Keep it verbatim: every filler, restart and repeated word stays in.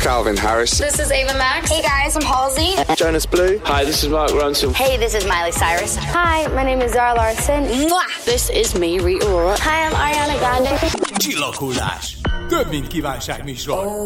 Calvin Harris. This is Ava Max. Hey guys, I'm Halsey. Jonas Blue. Hi, this is Mark Ronson. Hey, this is Miley Cyrus. Hi, my name is Zara Larsson. Mwah! This is me, Rita Ora. Hi, I'm Ariana Grande. Csillaghullás. Több, mint kívánság műsor.